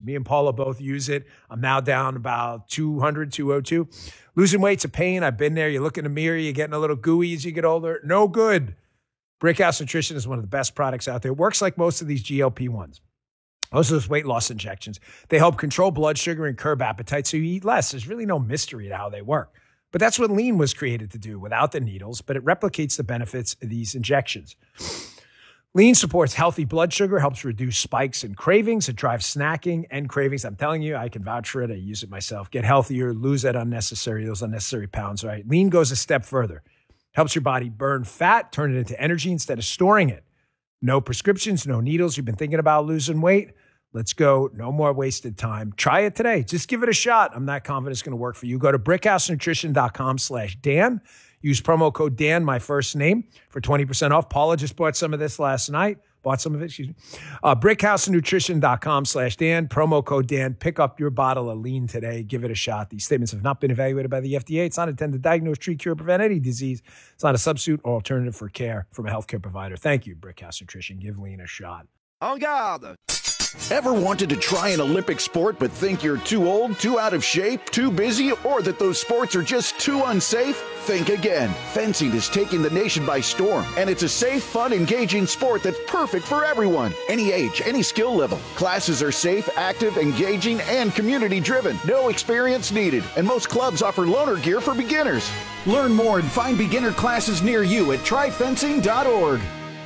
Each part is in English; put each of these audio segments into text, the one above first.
Me and Paula both use it. I'm now down about 200, 202. Losing weight's a pain. I've been there. You look in the mirror, you're getting a little gooey as you get older. No good. Brickhouse Nutrition is one of the best products out there. It works like most of these GLP-1s. Most of those weight loss injections. They help control blood sugar and curb appetite so you eat less. There's really no mystery to how they work. But that's what Lean was created to do without the needles, but it replicates the benefits of these injections. Lean supports healthy blood sugar, helps reduce spikes and cravings. It drives snacking and cravings. I'm telling you, I can vouch for it. I use it myself. Get healthier, lose those unnecessary pounds, right? Lean goes a step further. Helps your body burn fat, turn it into energy instead of storing it. No prescriptions, no needles. You've been thinking about losing weight? Let's go. No more wasted time. Try it today. Just give it a shot. I'm not confident it's going to work for you. Go to brickhousenutrition.com/Dan. Use promo code Dan, my first name, for 20% off. Paula just bought some of this last night. Brickhousenutrition.com/Dan. Promo code Dan. Pick up your bottle of Lean today. Give it a shot. These statements have not been evaluated by the FDA. It's not intended to diagnose, treat, cure, or prevent any disease. It's not a substitute or alternative for care from a healthcare provider. Thank you, Brickhouse Nutrition. Give Lean a shot. En garde! Ever wanted to try an Olympic sport but think you're too old, too out of shape, too busy, or that those sports are just too unsafe? Think again. Fencing is taking the nation by storm, and it's a safe, fun, engaging sport that's perfect for everyone. Any age, any skill level. Classes are safe, active, engaging, and community-driven. No experience needed, and most clubs offer loaner gear for beginners. Learn more and find beginner classes near you at tryfencing.org.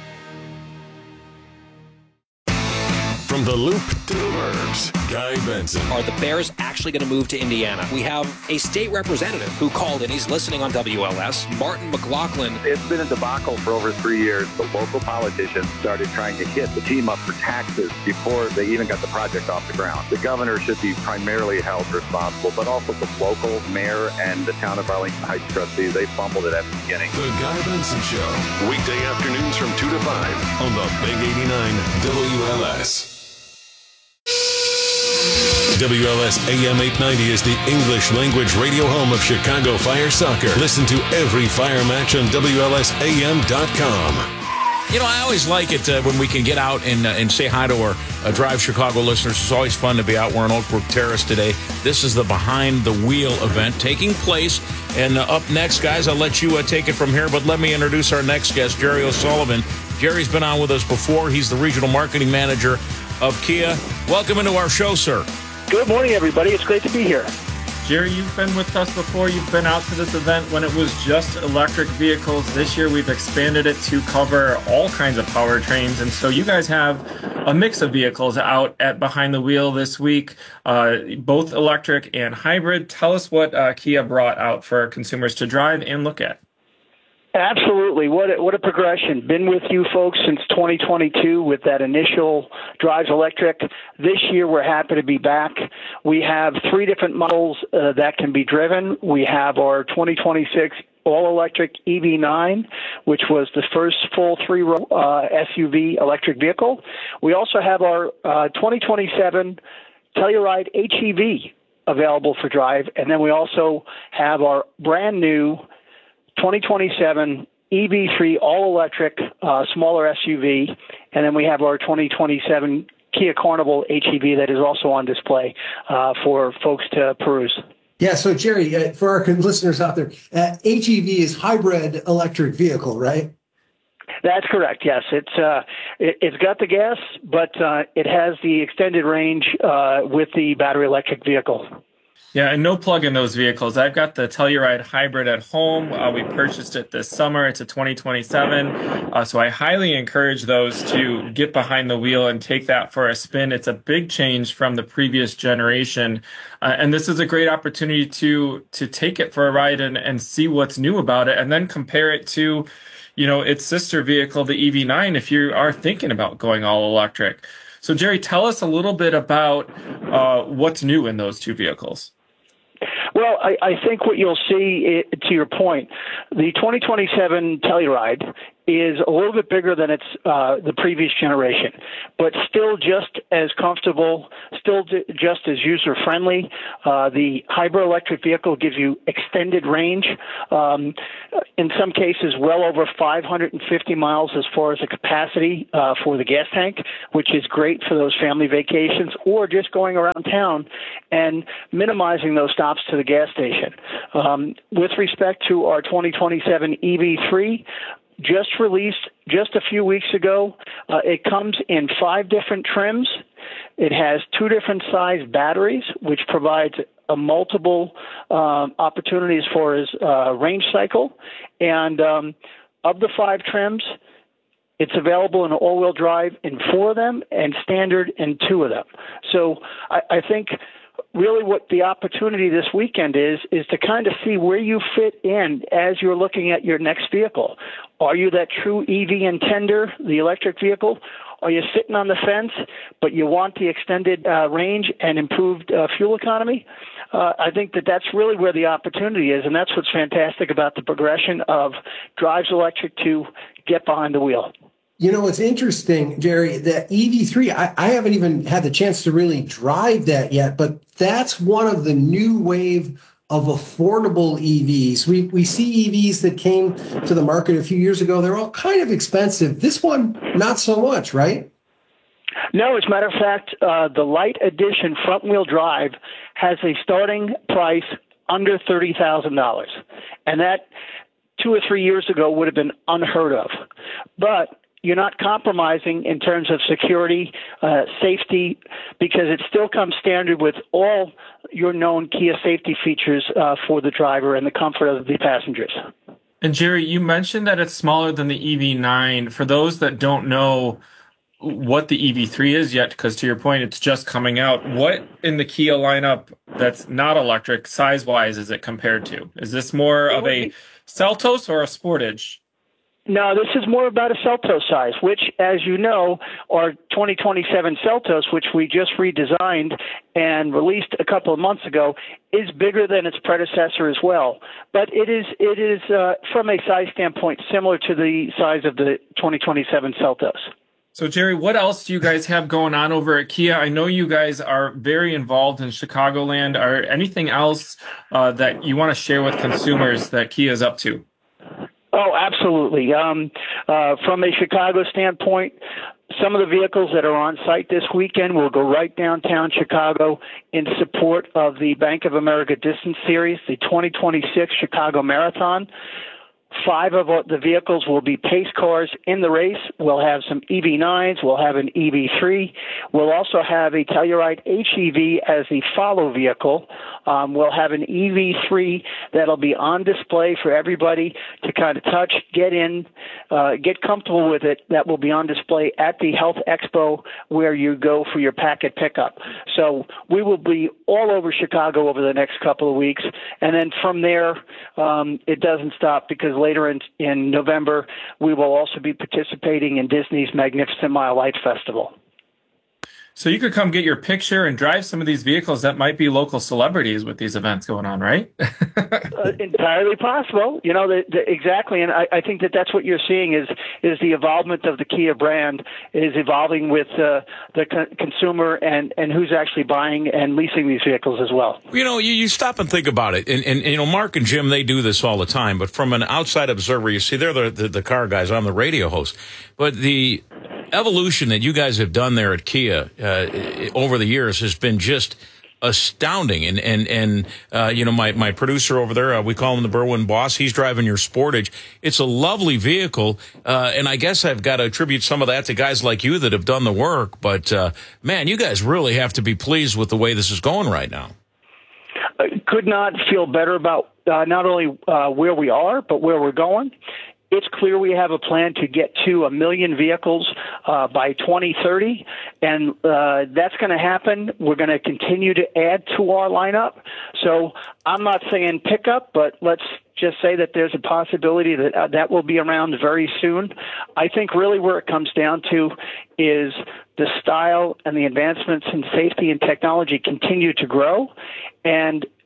From the Loop to the Burbs, Guy Benson. Are the Bears actually going to move to Indiana? We have a state representative who called in. He's listening on WLS, Martin McLaughlin. It's been a debacle for over 3 years. The local politicians started trying to hit the team up for taxes before they even got the project off the ground. The governor should be primarily held responsible, but also the local mayor and the town of Arlington Heights trustees. They fumbled it at the beginning. The Guy Benson Show. Weekday afternoons from 2 to 5 on the Big 89 WLS. WLS AM 890 is the English language radio home of Chicago Fire Soccer. Listen to every Fire match on WLSAM.com. You know, I always like it when we can get out and say hi to our Drive Chicago listeners. It's always fun to be out. We're on Oak Brook Terrace today. This is the Behind the Wheel event taking place. And up next, guys, I'll let you take it from here. But let me introduce our next guest, Jerry O'Sullivan. Jerry's been on with us before. He's the regional marketing manager of Kia. Welcome into our show, sir. Good morning, everybody. It's great to be here. Jerry, you've been with us before. You've been out to this event when it was just electric vehicles. This year, we've expanded it to cover all kinds of powertrains. And so you guys have a mix of vehicles out at Behind the Wheel this week, both electric and hybrid. Tell us what Kia brought out for consumers to drive and look at. Absolutely. What a progression. Been with you folks since 2022 with that initial Drives Electric. This year, we're happy to be back. We have 3 different models that can be driven. We have our 2026 all-electric EV9, which was the first full 3-row SUV electric vehicle. We also have our 2027 Telluride HEV available for drive. And then we also have our brand new 2027 EV3 all-electric smaller SUV, and then we have our 2027 Kia Carnival HEV that is also on display for folks to peruse. Yeah, so Jerry, for our listeners out there, HEV is hybrid electric vehicle, right? That's correct. Yes, it's got the gas, but it has the extended range with the battery electric vehicle. Yeah, and no plug in those vehicles. I've got the Telluride Hybrid at home. We purchased it this summer. It's a 2027. So I highly encourage those to get behind the wheel and take that for a spin. It's a big change from the previous generation. And this is a great opportunity to take it for a ride and see what's new about it, and then compare it to, you know, its sister vehicle, the EV9, if you are thinking about going all electric. So Jerry, tell us a little bit about what's new in those 2 vehicles. Well, I think what you'll see, to your point, the 2027 Telluride is a little bit bigger than the previous generation, but still just as comfortable, still just as user-friendly. The hybrid electric vehicle gives you extended range, in some cases well over 550 miles as far as the capacity for the gas tank, which is great for those family vacations or just going around town and minimizing those stops to the gas station. With respect to our 2027 EV3, just released just a few weeks ago. It comes in 5 different trims. It has 2 different size batteries, which provides a multiple opportunities for his range cycle. And of the 5 trims, it's available in all-wheel drive in 4 of them and standard in 2 of them. So I think really what the opportunity this weekend is to kind of see where you fit in as you're looking at your next vehicle. Are you that true EV intender, the electric vehicle? Are you sitting on the fence, but you want the extended range and improved fuel economy? I think that's really where the opportunity is, and that's what's fantastic about the progression of Drives Electric to get behind the wheel. You know, it's interesting, Jerry, that EV3, I haven't even had the chance to really drive that yet, but that's one of the new wave of affordable EVs. We see EVs that came to the market a few years ago. They're all kind of expensive. This one, not so much, right? No, as a matter of fact, the Light front-wheel drive has a starting price under $30,000. And that 2 or 3 years ago would have been unheard of. But you're not compromising in terms of security, safety, because it still comes standard with all your known Kia safety features for the driver and the comfort of the passengers. And Jerry, you mentioned that it's smaller than the EV9. For those that don't know what the EV3 is yet, because to your point, it's just coming out, what in the Kia lineup that's not electric, size-wise, is it compared to? Is this more of a Seltos or a Sportage? No, this is more about a Seltos size, which, as you know, our 2027 Seltos, which we just redesigned and released a couple of months ago, is bigger than its predecessor as well. But it is from a size standpoint, similar to the size of the 2027 Seltos. So, Jerry, what else do you guys have going on over at Kia? I know you guys are very involved in Chicagoland. Or anything else that you want to share with consumers that Kia is up to? Oh, absolutely. From a Chicago standpoint, some of the vehicles that are on site this weekend will go right downtown Chicago in support of the Bank of America Distance Series, the 2026 Chicago Marathon. 5 of the vehicles will be pace cars in the race. We'll have some EV9s. We'll have an EV3. We'll also have a Telluride HEV as the follow vehicle. We'll have an EV3 that'll be on display for everybody to kind of touch, get in, get comfortable with it. That will be on display at the Health Expo where you go for your packet pickup. So we will be all over Chicago over the next couple of weeks. And then from there, it doesn't stop because later in November, we will also be participating in Disney's Magnificent Mile Light Festival. So you could come get your picture and drive some of these vehicles that might be local celebrities with these events going on, right? Entirely possible. You know, exactly. And I think that's what you're seeing is the evolvement of the Kia brand is evolving with the consumer and who's actually buying and leasing these vehicles as well. You know, you stop and think about it. And you know, Mark and Jim, they do this all the time. But from an outside observer, you see, they're the car guys. I'm the radio host. But the evolution that you guys have done there at Kia over the years has been just astounding. And you know, my producer over there, we call him the Berwyn Boss. He's driving your Sportage. It's a lovely vehicle. And I guess I've got to attribute some of that to guys like you that have done the work. But man, you guys really have to be pleased with the way this is going right now. Could not feel better about not only where we are, but where we're going. It's clear we have a plan to get to 1 million vehicles by 2030, and that's going to happen. We're going to continue to add to our lineup. So I'm not saying pickup, but let's just say that there's a possibility that that will be around very soon. I think really where it comes down to is the style and the advancements in safety and technology continue to grow, and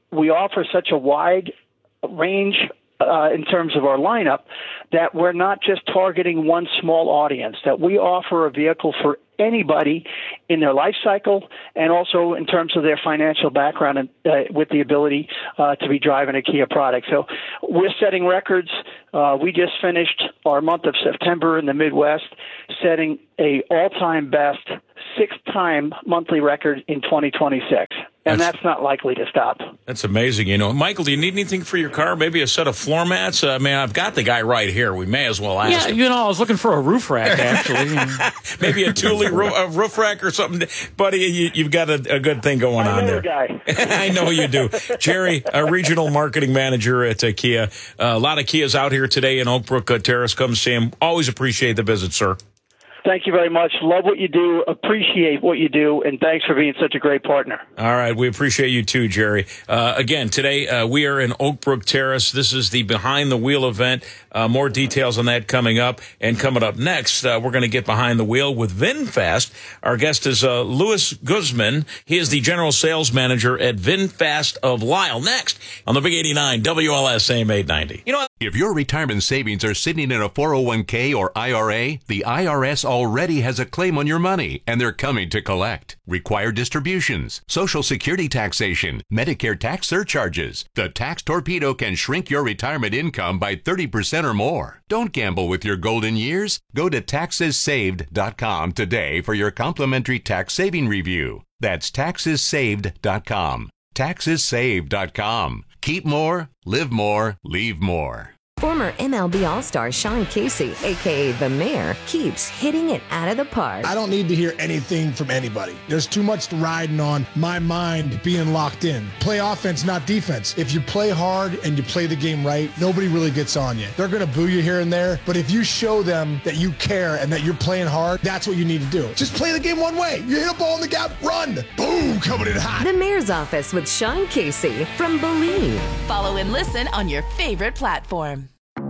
we offer such a wide range in terms of our lineup that we're not just targeting one small audience, that we offer a vehicle for anybody in their life cycle and also in terms of their financial background and with the ability to be driving a Kia product. So we're setting records. We just finished our month of September in the Midwest, setting a all-time best 6-time monthly record in 2026. And that's not likely to stop. That's amazing. You know, Michael, do you need anything for your car? Maybe a set of floor mats? I mean, I've got the guy right here. We may as well ask him. You know, I was looking for a roof rack, actually. Maybe a Thule roof rack or something. Buddy, you've got a good thing going on there. Guy. I know you do. Jerry, a regional marketing manager at Kia. A lot of Kias out here today in Oak Brook Terrace. Come see him. Always appreciate the visit, sir. Thank you very much. Love what you do. Appreciate what you do. And thanks for being such a great partner. All right. We appreciate you too, Jerry. Again, today we are in Oak Brook Terrace. This is the Behind the Wheel event. More details on that coming up. And coming up next, we're going to get behind the wheel with VinFast. Our guest is Louis Guzman. He is the general sales manager at VinFast of Lisle. Next on the Big 89 WLS AM 890. You know, if your retirement savings are sitting in a 401k or IRA, the IRS already has a claim on your money, and they're coming to collect. Required distributions, Social Security taxation, Medicare tax surcharges. The Tax Torpedo can shrink your retirement income by 30% or more. Don't gamble with your golden years. Go to taxessaved.com today for your complimentary tax saving review. That's taxessaved.com. Taxessaved.com. Keep more, live more, leave more. Former MLB All-Star Sean Casey, a.k.a. The Mayor, keeps hitting it out of the park. I don't need to hear anything from anybody. There's too much riding on my mind being locked in. Play offense, not defense. If you play hard and you play the game right, nobody really gets on you. They're going to boo you here and there, but if you show them that you care and that you're playing hard, that's what you need to do. Just play the game one way. You hit a ball in the gap, run. Boom, coming in hot. The Mayor's Office with Sean Casey from Believe. Follow and listen on your favorite platform.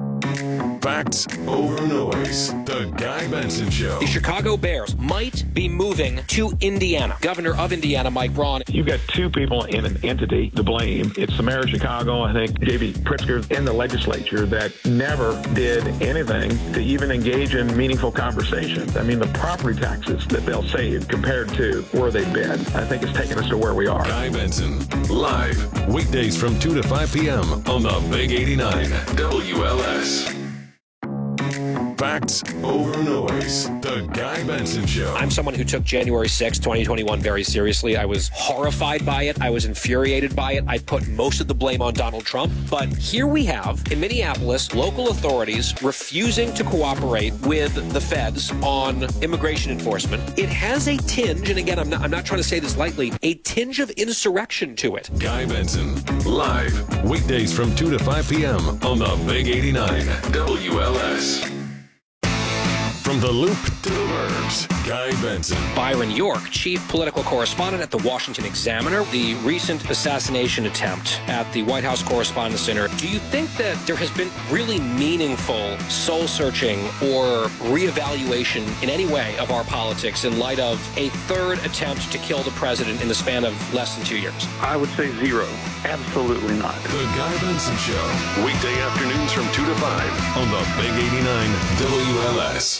Facts over noise. The Guy Benson Show. The Chicago Bears might be moving to Indiana. Governor of Indiana, Mike Braun. You've got two people in an entity to blame. It's the mayor of Chicago, I think, J.B. Pritzker, and the legislature that never did anything to even engage in meaningful conversations. I mean, the property taxes that they'll save compared to where they've been, I think it's taken us to where we are. Guy Benson, live, weekdays from 2 to 5 p.m. on the Big 89 WLS. Facts over noise. The Guy Benson Show. I'm someone who took January 6, 2021 very seriously. I was horrified by it. I was infuriated by it. I put most of the blame on Donald Trump. But here we have, in Minneapolis, local authorities refusing to cooperate with the feds on immigration enforcement. It has a tinge, and again, I'm not trying to say this lightly, a tinge of insurrection to it. Guy Benson, live, weekdays from 2 to 5 p.m. on the Big 89 WLS. From the Loop to the Burbs, Guy Benson. Byron York, chief political correspondent at the Washington Examiner. The recent assassination attempt at the White House Correspondents' Center. Do you think that there has been really meaningful soul-searching or reevaluation in any way of our politics in light of a third attempt to kill the president in the span of less than 2 years? I would say zero. Absolutely not. The Guy Benson Show. Weekday afternoons from 2 to 5 on the Big 89 WLS.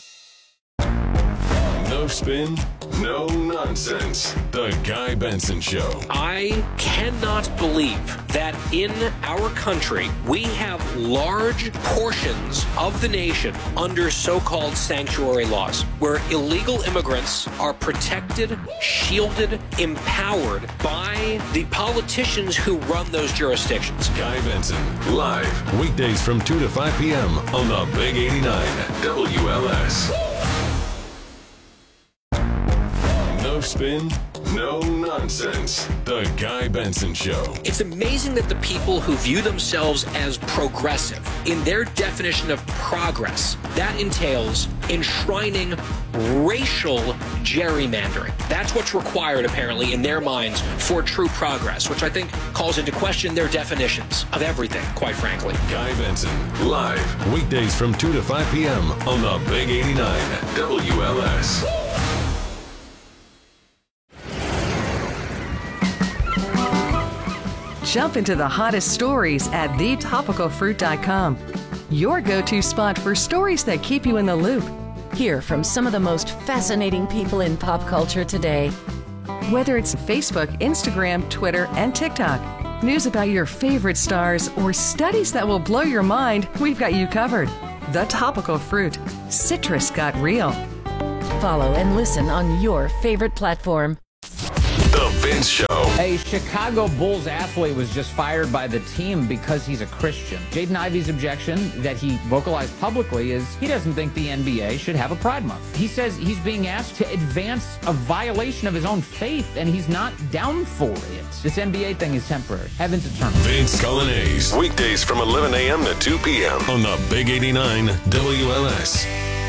No spin, no nonsense. The Guy Benson Show. I cannot believe that in our country we have large portions of the nation under so-called sanctuary laws, where illegal immigrants are protected, shielded, empowered by the politicians who run those jurisdictions. Guy Benson, live, weekdays from 2 to 5 p.m. on the Big 89 WLS. No spin, no nonsense. The Guy Benson Show. It's amazing that the people who view themselves as progressive, in their definition of progress, that entails enshrining racial gerrymandering. That's what's required, apparently, in their minds for true progress, which I think calls into question their definitions of everything, quite frankly. Guy Benson, live, weekdays from 2 to 5 p.m. on the Big 89 WLS. Jump into the hottest stories at thetopicalfruit.com. Your go-to spot for stories that keep you in the loop. Hear from some of the most fascinating people in pop culture today. Whether it's Facebook, Instagram, Twitter, and TikTok, news about your favorite stars, or studies that will blow your mind, we've got you covered. The Topical Fruit. Citrus got real. Follow and listen on your favorite platform. The Vince Show. A Chicago Bulls athlete was just fired by the team because he's a Christian. Jaden Ivey's objection that he vocalized publicly is he doesn't think the NBA should have a Pride Month. He says he's being asked to advance a violation of his own faith, and he's not down for it. This NBA thing is temporary. Heaven's eternal. Vince Coglianese. Weekdays from 11 a.m. to 2 p.m. on the Big 89 WLS.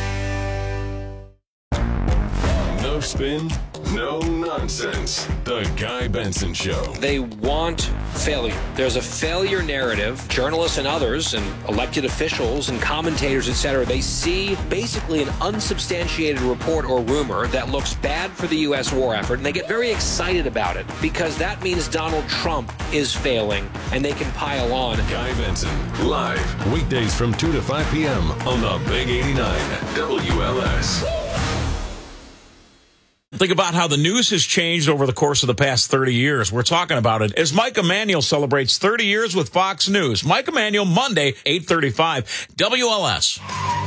No spin, no nonsense. The Guy Benson Show. They want failure. There's a failure narrative. Journalists and others and elected officials and commentators, etc., they see basically an unsubstantiated report or rumor that looks bad for the U.S. war effort, and they get very excited about it because that means Donald Trump is failing, and they can pile on. Guy Benson, live, weekdays from 2 to 5 p.m. on the Big 89 WLS. Think about how the news has changed over the course of the past 30 years. We're talking about it as Mike Emanuel celebrates 30 years with Fox News. Mike Emanuel, Monday, 8:35, WLS.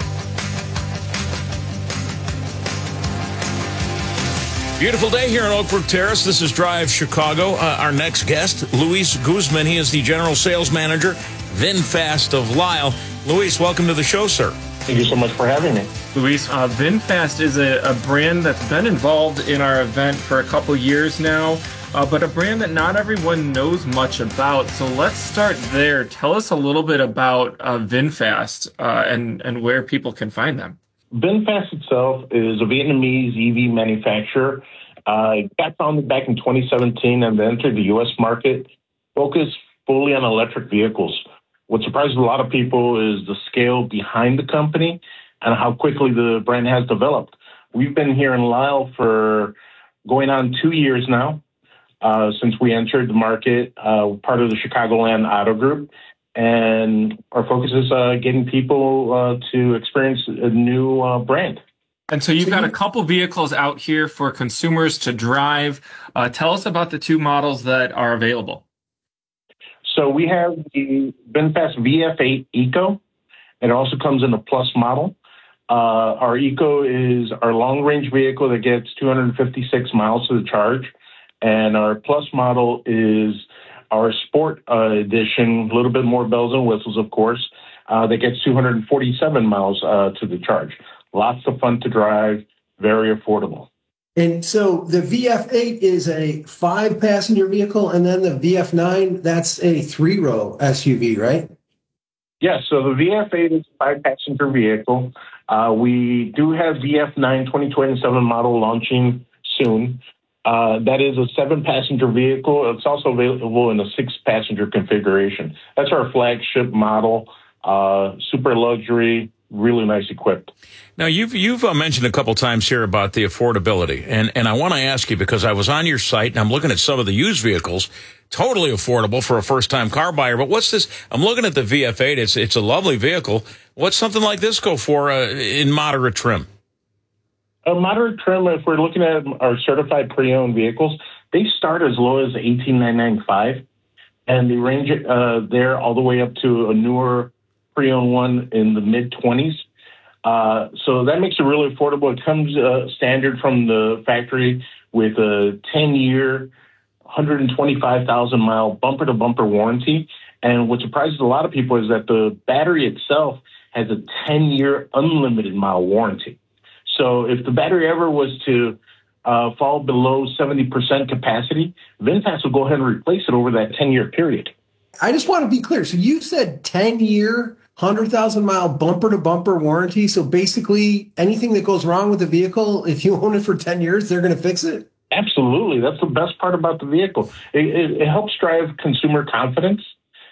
Beautiful day here in Oak Brook Terrace. This is Drive Chicago. Our next guest, Luis Guzman. He is the General Sales Manager, VinFast of Lisle. Luis, welcome to the show, sir. Thank you so much for having me. Luis, VinFast is a brand that's been involved in our event for a couple years now, but a brand that not everyone knows much about. So let's start there. Tell us a little bit about VinFast and where people can find them. VinFast itself is a Vietnamese EV manufacturer. It got founded back in 2017 and entered the U.S. market, focused fully on electric vehicles. What surprises a lot of people is the scale behind the company and how quickly the brand has developed. We've been here in Lisle for going on 2 years now, since we entered the market, part of the Chicagoland Auto Group. And our focus is getting people to experience a new brand. And so you've got a couple vehicles out here for consumers to drive. Tell us about the two models that are available. So we have the VinFast VF8 Eco. It also comes in the Plus model. Our Eco is our long-range vehicle that gets 256 miles to the charge. And our Plus model is our Sport edition, a little bit more bells and whistles, of course, that gets 247 miles to the charge. Lots of fun to drive, very affordable. And so the VF8 is a 5-passenger vehicle, and then the VF9, that's a 3-row SUV, right? Yes, so the VF8 is a 5-passenger vehicle. We do have VF9 2027 model launching soon. That is a 7-passenger vehicle. It's also available in a 6-passenger configuration. That's our flagship model, super luxury, really nice equipped. Now, you've mentioned a couple times here about the affordability, and I want to ask you, because I was on your site and I'm looking at some of the used vehicles, totally affordable for a first-time car buyer. But what's this? I'm looking at the VF8. It's a lovely vehicle. What's something like this go for in moderate trim? A moderate trim, if we're looking at our certified pre-owned vehicles, they start as low as $18,995, and they range there all the way up to a newer pre-owned one in the mid-20s. So that makes it really affordable. It comes standard from the factory with a 10-year, 125,000-mile bumper-to-bumper warranty. And what surprises a lot of people is that the battery itself has a 10-year unlimited mile warranty. So if the battery ever was to fall below 70% capacity, VinFast will go ahead and replace it over that 10-year period. I just want to be clear. So you said 10-year, 100,000-mile bumper-to-bumper warranty. So basically anything that goes wrong with the vehicle, if you own it for 10 years, they're going to fix it? Absolutely. That's the best part about the vehicle. It helps drive consumer confidence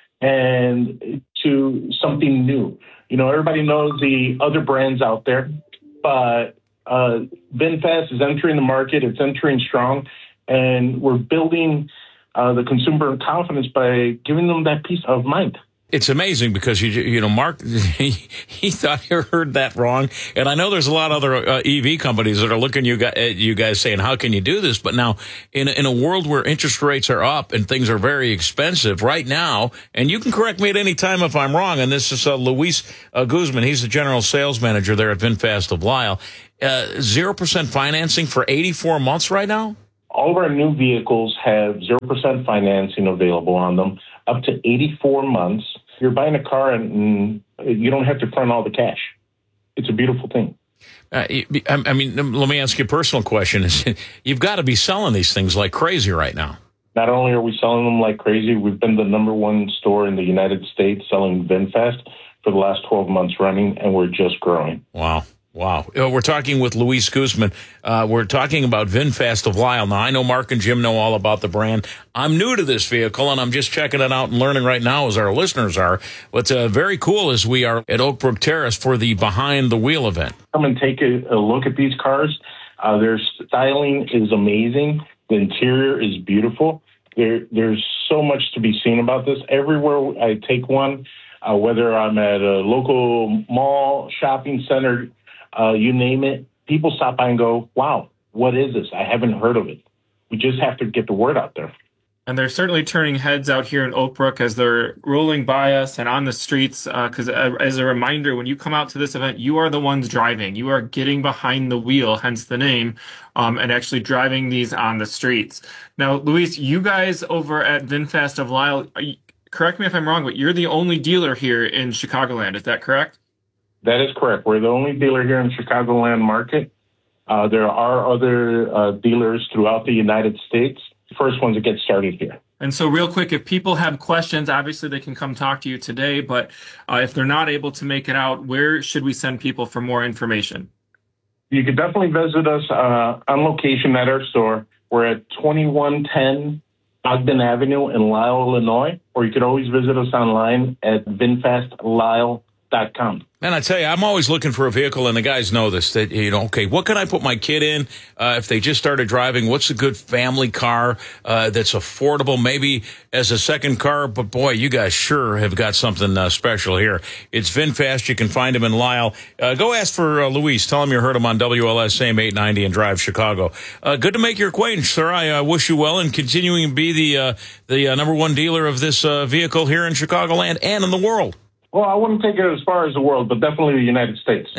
and to something new. You know, everybody knows the other brands out there, but VinFast is entering the market. It's entering strong, and we're building the consumer confidence by giving them that peace of mind. It's amazing because, you know, Mark, he thought he heard that wrong. And I know there's a lot of other EV companies that are looking at you guys saying, how can you do this? But now, in a world where interest rates are up and things are very expensive right now, and you can correct me at any time if I'm wrong, and this is Luis Guzman. He's the general sales manager there at VinFast of Lisle. 0% financing for 84 months right now? All of our new vehicles have 0% financing available on them, up to 84 months. You're buying a car and you don't have to front all the cash. It's a beautiful thing. I mean, let me ask you a personal question. You've got to be selling these things like crazy right now. Not only are we selling them like crazy, we've been the #1 store in the United States selling VinFast for the last 12 months running, and we're just growing. Wow. We're talking with Luis Guzman. We're talking about VinFast of Lisle. Now, I know Mark and Jim know all about the brand. I'm new to this vehicle, and I'm just checking it out and learning right now as our listeners are. What's very cool is we are at Oak Brook Terrace for the Behind the Wheel event. Come and take a look at these cars. Their styling is amazing. The interior is beautiful. There's so much to be seen about this. Everywhere I take one, whether I'm at a local mall, shopping center, you name it, people stop by and go, wow, what is this? I haven't heard of it. We just have to get the word out there. And they're certainly turning heads out here in Oak Brook as they're rolling by us and on the streets. Because as a reminder, when you come out to this event, you are the ones driving. You are getting behind the wheel, hence the name, and actually driving these on the streets. Now, Luis, you guys over at VinFast of Lisle, correct me if I'm wrong, but you're the only dealer here in Chicagoland. Is that correct? That is correct. We're the only dealer here in Chicagoland market. There are other dealers throughout the United States. First ones to get started here. And so real quick, if people have questions, obviously they can come talk to you today, but if they're not able to make it out, where should we send people for more information? You could definitely visit us on location at our store. We're at 2110 Ogden Avenue in Lisle, Illinois, or you could always visit us online at VinFastLisle.com. And I tell you, I'm always looking for a vehicle, and the guys know this, that, you know, okay, what can I put my kid in if they just started driving? What's a good family car that's affordable, maybe as a second car? But, boy, you guys sure have got something special here. It's VinFast. You can find him in Lisle. Go ask for Luis. Tell him you heard him on WLS, same 890 and Drive Chicago. Good to make your acquaintance, sir. I wish you well in continuing to be the #1 dealer of this vehicle here in Chicagoland and in the world. Well, I wouldn't take it as far as the world, but definitely the United States.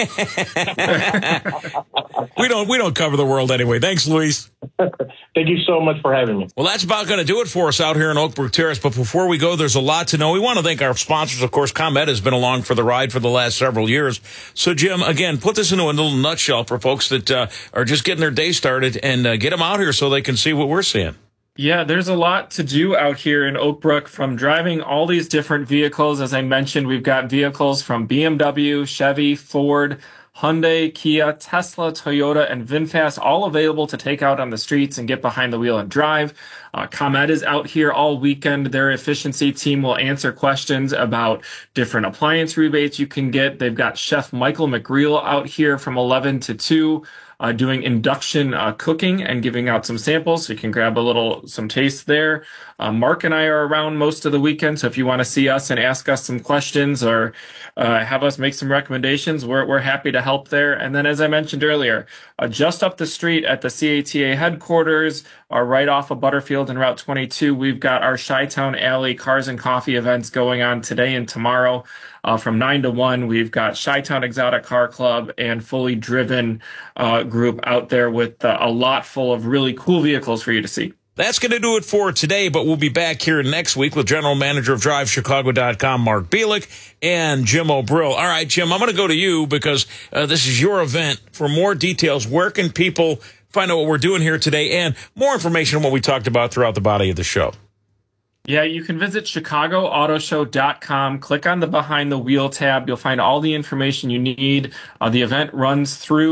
We don't cover the world anyway. Thanks, Luis. Thank you so much for having me. Well, that's about going to do it for us out here in Oak Brook Terrace. But before we go, there's a lot to know. We want to thank our sponsors. Of course, ComEd has been along for the ride for the last several years. So, Jim, again, put this into a little nutshell for folks that are just getting their day started and get them out here so they can see what we're seeing. Yeah, there's a lot to do out here in Oak Brook, from driving all these different vehicles. As I mentioned, we've got vehicles from BMW, Chevy, Ford, Hyundai, Kia, Tesla, Toyota, and VinFast, all available to take out on the streets and get behind the wheel and drive. ComEd is out here all weekend. Their efficiency team will answer questions about different appliance rebates you can get. They've got Chef Michael McReel out here from 11 to 2. Doing induction cooking and giving out some samples, so you can grab some taste there. Mark and I are around most of the weekend, so if you want to see us and ask us some questions or have us make some recommendations, we're happy to help there. And then, as I mentioned earlier, just up the street at the CATA headquarters, right off of Butterfield and Route 22, we've got our Chi-Town Alley Cars and Coffee events going on today and tomorrow. From 9 to 1, we've got Chi-Town Exotic Car Club and Fully Driven group out there with a lot full of really cool vehicles for you to see. That's going to do it for today, but we'll be back here next week with General Manager of DriveChicago.com, Mark Bielik, and Jim O'Brill. All right, Jim, I'm going to go to you because this is your event. For more details, where can people find out what we're doing here today and more information on what we talked about throughout the body of the show? Yeah, you can visit ChicagoAutoShow.com. Click on the Behind the Wheel tab. You'll find all the information you need. The event runs through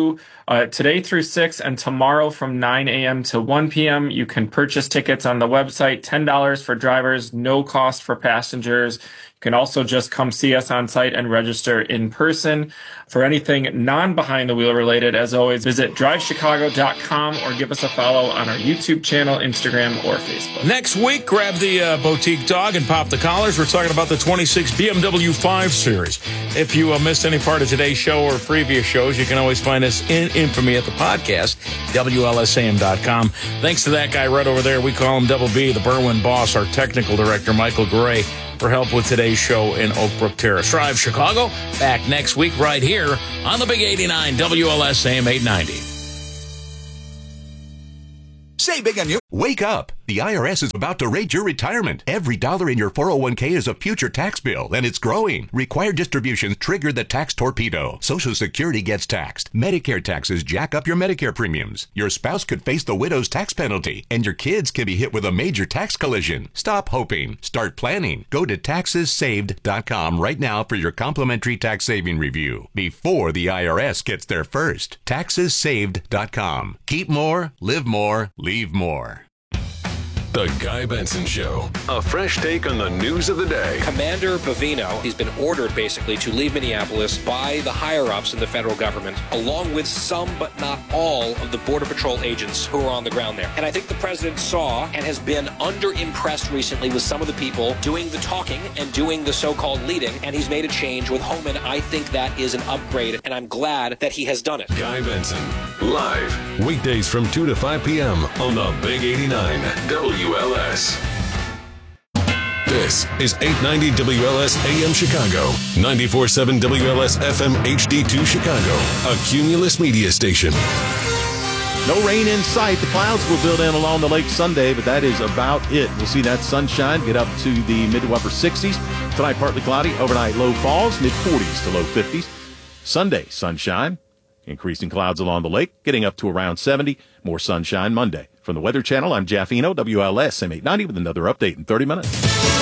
today through 6 and tomorrow from 9 a.m. to 1 p.m. You can purchase tickets on the website, $10 for drivers, no cost for passengers. You can also just come see us on site and register in person. For anything non-behind-the-wheel related, as always, visit drivechicago.com or give us a follow on our YouTube channel, Instagram, or Facebook. Next week, grab the boutique dog and pop the collars. We're talking about the 26 BMW 5 Series. If you missed any part of today's show or previous shows, you can always find us in infamy at the podcast, WLSAM.com. Thanks to that guy right over there. We call him Double B, the Berwyn boss, our technical director, Michael Gray, for help with today's show in Oak Brook Terrace. Drive Chicago, back next week right here on the Big 89 WLS AM 890. Saving on you. Wake up. The IRS is about to raid your retirement. Every dollar in your 401k is a future tax bill, and it's growing. Required distributions trigger the tax torpedo. Social Security gets taxed. Medicare taxes jack up your Medicare premiums. Your spouse could face the widow's tax penalty, and your kids can be hit with a major tax collision. Stop hoping. Start planning. Go to taxessaved.com right now for your complimentary tax saving review before the IRS gets there first. Taxessaved.com. Keep more, live more, leave more. The Guy Benson Show. A fresh take on the news of the day. Commander Bavino, he's been ordered basically to leave Minneapolis by the higher-ups in the federal government, along with some but not all of the Border Patrol agents who are on the ground there. And I think the president saw and has been under-impressed recently with some of the people doing the talking and doing the so-called leading, and he's made a change with Homan. I think that is an upgrade, and I'm glad that he has done it. Guy Benson, live, weekdays from 2 to 5 p.m. on the Big 89 WLS. This is 890 WLS AM Chicago, 94.7 WLS FM HD2 Chicago, a Cumulus media station. No rain in sight. The clouds will build in along the lake Sunday, but that is about it. We'll see that sunshine get up to the mid to upper 60s. Tonight, partly cloudy. Overnight, low falls, mid 40s to low 50s. Sunday, sunshine. Increasing clouds along the lake, getting up to around 70. More sunshine Monday. From the Weather Channel, I'm Jeff Eno, WLS M890 with another update in 30 minutes.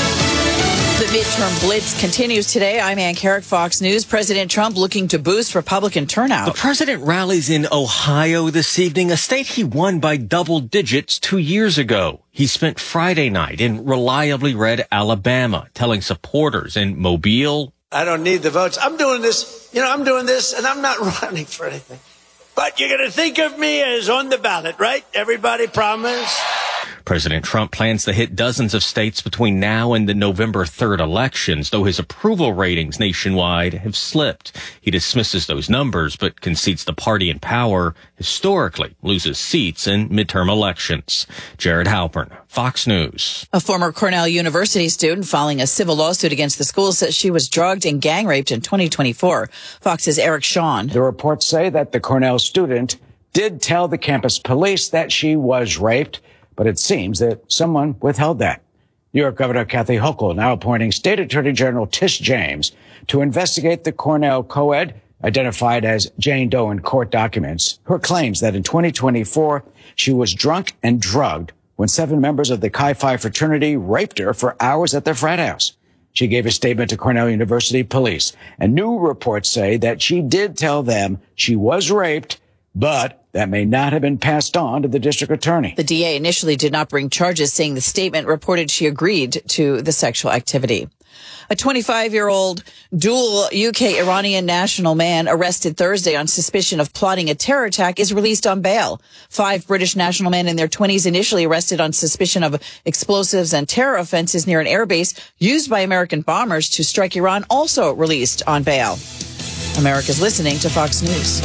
The midterm blitz continues today. I'm Ann Carrick, Fox News. President Trump looking to boost Republican turnout. The president rallies in Ohio this evening, a state he won by double digits 2 years ago. He spent Friday night in reliably red Alabama, telling supporters in Mobile, I don't need the votes. I'm doing this, I'm doing this, and I'm not running for anything. But you're going to think of me as on the ballot, right? Everybody promise? President Trump plans to hit dozens of states between now and the November 3rd elections, though his approval ratings nationwide have slipped. He dismisses those numbers, but concedes the party in power historically loses seats in midterm elections. Jared Halpern, Fox News. A former Cornell University student filing a civil lawsuit against the school says she was drugged and gang raped in 2024. Fox's Eric Shawn. The reports say that the Cornell student did tell the campus police that she was raped, but it seems that someone withheld that. New York Governor Kathy Hochul now appointing State Attorney General Tish James to investigate the Cornell co-ed identified as Jane Doe in court documents. Her claims that in 2024, she was drunk and drugged when 7 members of the Chi Phi fraternity raped her for hours at their frat house. She gave a statement to Cornell University police, and new reports say that she did tell them she was raped, but that may not have been passed on to the district attorney. The DA initially did not bring charges, saying the statement reported she agreed to the sexual activity. A 25-year-old dual UK-Iranian national man arrested Thursday on suspicion of plotting a terror attack is released on bail. 5 British national men in their 20s initially arrested on suspicion of explosives and terror offenses near an airbase used by American bombers to strike Iran, also released on bail. America's listening to Fox News.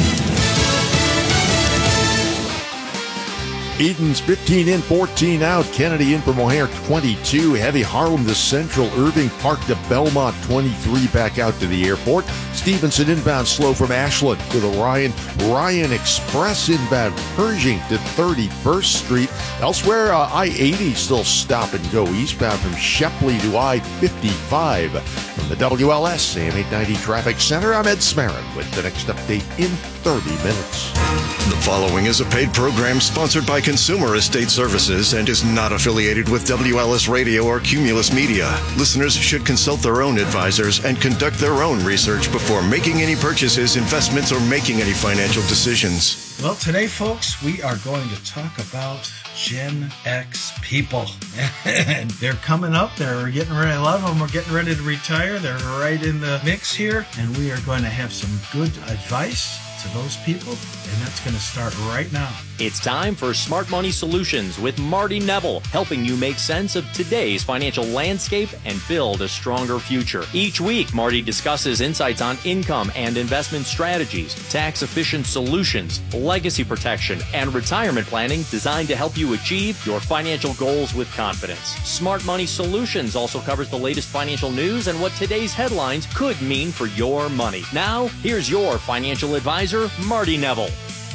Eden's 15 in, 14 out. Kennedy in from O'Hare, 22. Heavy Harlem to Central. Irving Park to Belmont, 23. Back out to the airport. Stevenson inbound slow from Ashland to the Ryan. Ryan Express inbound Pershing to 31st Street. Elsewhere, I-80 still stop and go eastbound from Shepley to I-55. From the WLS AM 890 Traffic Center, I'm Ed Smarin with the next update in 30 minutes. The following is a paid program sponsored by Consumer Estate Services and is not affiliated with WLS Radio or Cumulus Media. Listeners should consult their own advisors and conduct their own research before making any purchases, investments, or making any financial decisions. Well, today, folks, we are going to talk about Gen X people. And they're coming up. They're getting ready. A lot of them are getting ready to retire. They're right in the mix here. And we are going to have some good advice to those people, and that's going to start right now. It's time for Smart Money Solutions with Marty Neville, helping you make sense of today's financial landscape and build a stronger future. Each week, Marty discusses insights on income and investment strategies, tax-efficient solutions, legacy protection, and retirement planning designed to help you achieve your financial goals with confidence. Smart Money Solutions also covers the latest financial news and what today's headlines could mean for your money. Now, here's your financial advisor, Marty Neville.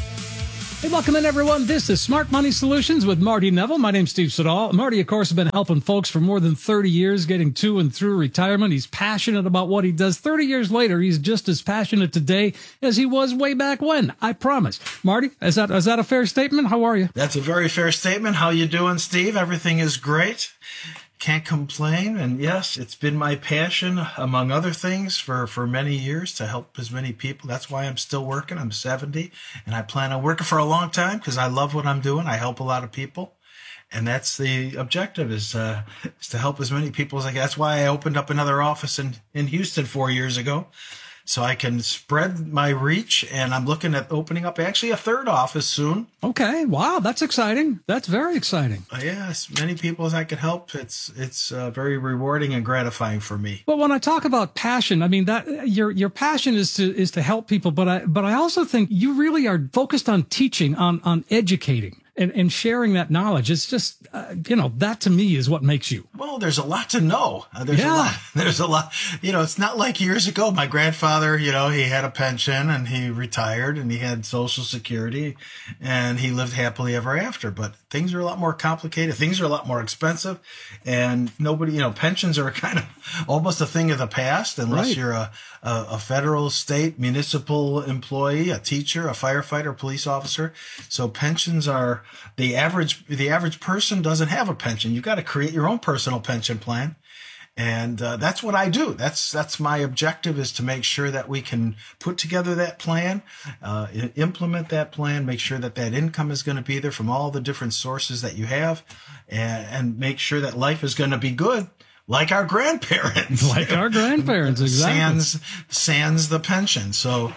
Hey, welcome in, everyone. This is Smart Money Solutions with Marty Neville. My name's Steve Siddall. Marty, of course, has been helping folks for more than 30 years getting to and through retirement. He's passionate about what he does. 30 years later, he's just as passionate today as he was way back when. I promise. Marty, is that a fair statement? How are you? That's a very fair statement. How you doing, Steve? Everything is great. Can't complain. And yes, it's been my passion, among other things, for many years to help as many people. That's why I'm still working. I'm 70, and I plan on working for a long time because I love what I'm doing. I help a lot of people. And that's the objective, is to help as many people as I can. That's why I opened up another office in Houston 4 years ago, so I can spread my reach. And I'm looking at opening up actually a third office soon. Okay. Wow. That's exciting. That's very exciting. Yes. Many people as I can help. It's very rewarding and gratifying for me. Well, when I talk about passion, I mean that your passion is to help people, but I also think you really are focused on teaching, on educating. And sharing that knowledge. It's just, that to me is what makes you. Well, there's a lot to know. There's a lot. It's not like years ago. My grandfather, he had a pension and he retired and he had Social Security and he lived happily ever after. But things are a lot more complicated. Things are a lot more expensive. And nobody, pensions are kind of almost a thing of the past unless you're a federal, state, municipal employee, a teacher, a firefighter, police officer. So pensions are, the average person doesn't have a pension. You've got to create your own personal pension plan. And that's what I do. That's my objective, is to make sure that we can put together that plan, implement that plan, make sure that income is going to be there from all the different sources that you have, and make sure that life is going to be good. Like our grandparents. Exactly. Sans the pension. So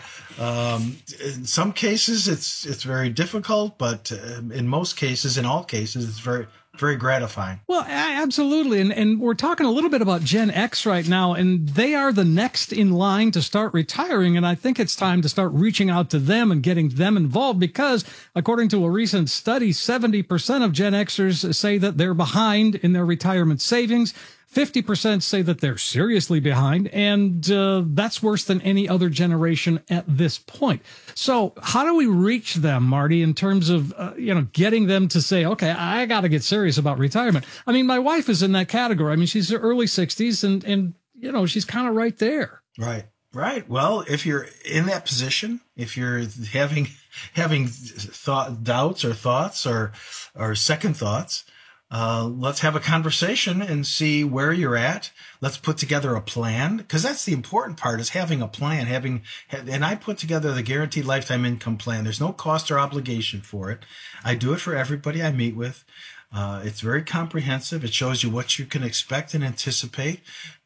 in some cases it's very difficult, but in most cases, in all cases, it's very, very gratifying. Well, absolutely. And we're talking a little bit about Gen X right now, and they are the next in line to start retiring. And I think it's time to start reaching out to them and getting them involved, because according to a recent study, 70% of Gen Xers say that they're behind in their retirement savings. 50% say that they're seriously behind, and that's worse than any other generation at this point. So how do we reach them, Marty, in terms of, getting them to say, okay, I got to get serious about retirement? I mean, my wife is in that category. I mean, she's in her early 60s and she's kind of right there. Right. Right. Well, if you're in that position, if you're having doubts or thoughts or second thoughts, let's have a conversation and see where you're at. Let's put together a plan, because that's the important part, is having a plan. And I put together the Guaranteed Lifetime Income Plan. There's no cost or obligation for it. I do it for everybody I meet with. It's very comprehensive. It shows you what you can expect and anticipate.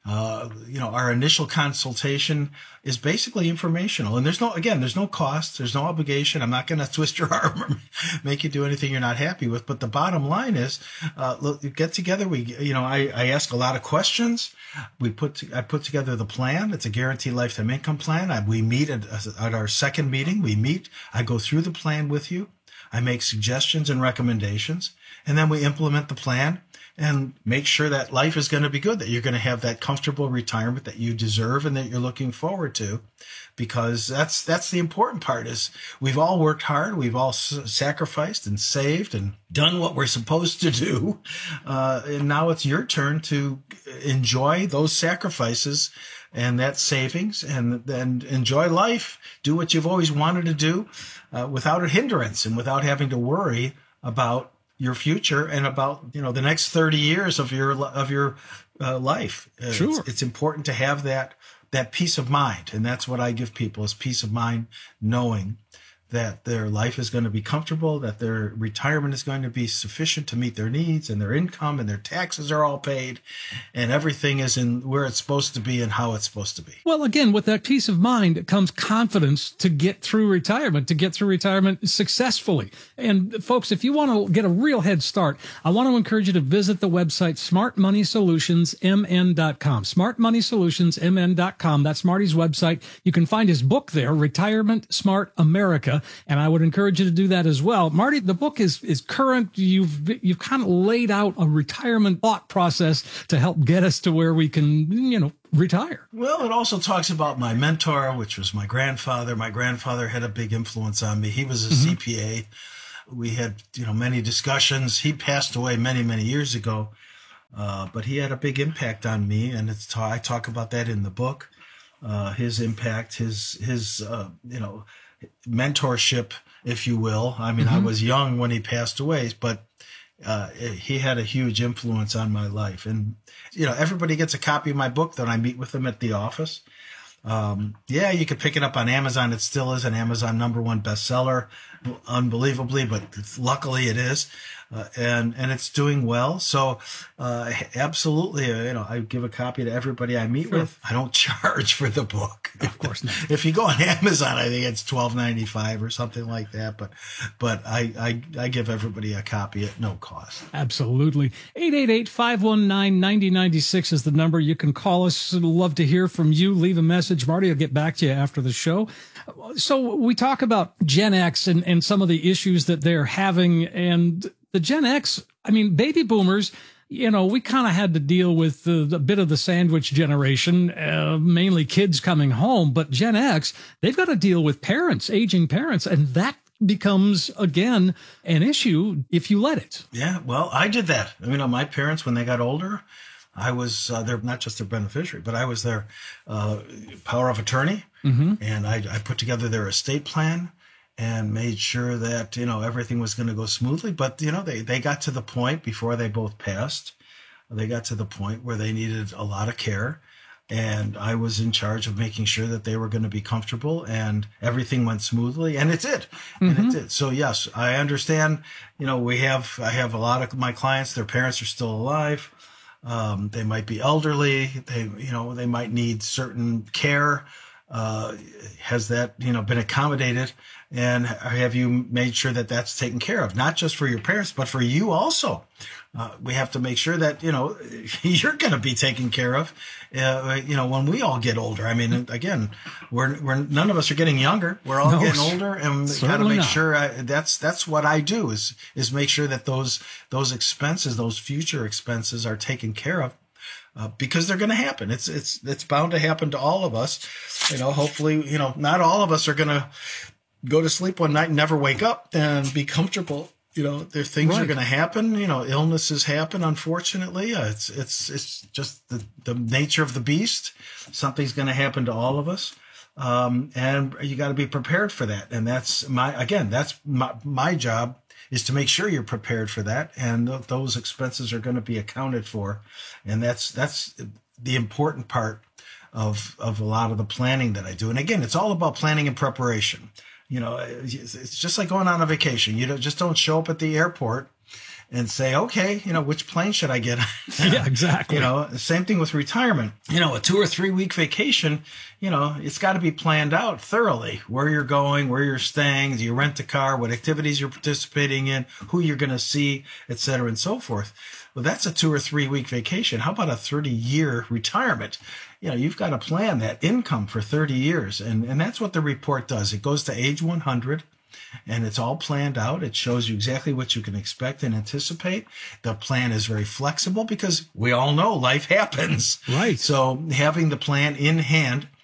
Our initial consultation is basically informational, and there's no cost, there's no obligation. I'm not going to twist your arm or make you do anything you're not happy with. But the bottom line is, look, get together. I ask a lot of questions. I put together the plan. It's a Guaranteed Lifetime Income Plan. We meet at our second meeting. I go through the plan with you. I make suggestions and recommendations, and then we implement the plan and make sure that life is going to be good, that you're going to have that comfortable retirement that you deserve and that you're looking forward to, because that's the important part. Is we've all worked hard, we've all sacrificed and saved and done what we're supposed to do, and now it's your turn to enjoy those sacrifices and that savings, and then enjoy life. Do what you've always wanted to do without a hindrance and without having to worry about your future and about, the next 30 years of your life. Sure. It's important to have that peace of mind. And that's what I give people, is peace of mind, knowing that their life is going to be comfortable, that their retirement is going to be sufficient to meet their needs, and their income and their taxes are all paid, and everything is in where it's supposed to be and how it's supposed to be. Well, again, with that peace of mind comes confidence to get through retirement successfully. And folks, if you want to get a real head start, I want to encourage you to visit the website smartmoneysolutionsmn.com. Smartmoneysolutionsmn.com. That's Marty's website. You can find his book there, Retirement Smart America. And I would encourage you to do that as well. Marty, the book is current. You've kind of laid out a retirement thought process to help get us to where we can, retire. Well, it also talks about my mentor, which was my grandfather. My grandfather had a big influence on me. He was a CPA. We had, many discussions. He passed away many, many years ago. But he had a big impact on me. And I talk about that in the book. His impact, his mentorship, if you will. I mean, I was young when he passed away, but he had a huge influence on my life. And, everybody gets a copy of my book. Then I meet with them at the office. You could pick it up on Amazon. It still is an Amazon #1 bestseller, unbelievably, but luckily it is. And it's doing well. So, absolutely, I give a copy to everybody I meet with. I don't charge for the book. Of course not. If you go on Amazon, I think it's $12.95 or something like that. But I give everybody a copy at no cost. Absolutely. 888-519-9096 is the number. You can call us. Love to hear from you. Leave a message. Marty will get back to you after the show. So we talk about Gen X and some of the issues that they're having, and the Gen X, baby boomers, we kind of had to deal with a bit of the sandwich generation, mainly kids coming home. But Gen X, they've got to deal with aging parents, and that becomes, again, an issue if you let it. Yeah, well, I did that. My parents, when they got older, I was they're not just their beneficiary, but I was their power of attorney, and I put together their estate plan and made sure that, everything was going to go smoothly. But, they got to the point before they both passed. They got to the point where they needed a lot of care. And I was in charge of making sure that they were going to be comfortable and everything went smoothly. And it did. And it did. So, yes, I understand. I have a lot of my clients, their parents are still alive. They might be elderly. They might need certain care. Has that, been accommodated? And have you made sure that that's taken care of? Not just for your parents, but for you also. We have to make sure that, you're going to be taken care of, when we all get older. Again, none of us are getting younger. We're all getting older, and we got to make sure that's what I do is make sure that those expenses, those future expenses are taken care of. Because they're going to happen. It's bound to happen to all of us. Hopefully, not all of us are going to go to sleep one night and never wake up and be comfortable. There's things are going to happen. Illnesses happen, unfortunately. It's just the nature of the beast. Something's going to happen to all of us. And you got to be prepared for that. And that's my job, is to make sure you're prepared for that. And those expenses are going to be accounted for. And that's the important part of a lot of the planning that I do. And again, it's all about planning and preparation. It's just like going on a vacation. You don't show up at the airport and say, okay, which plane should I get on? Yeah, exactly. Same thing with retirement. A 2 or 3 week vacation, it's got to be planned out thoroughly. Where you're going, where you're staying, do you rent a car, what activities you're participating in, who you're going to see, et cetera, and so forth. Well, that's a 2 or 3 week vacation. How about a 30-year retirement? You've got to plan that income for 30 years. And that's what the report does. It goes to age 100. And it's all planned out. It shows you exactly what you can expect and anticipate. The plan is very flexible because we all know life happens. Right. So having the plan in hand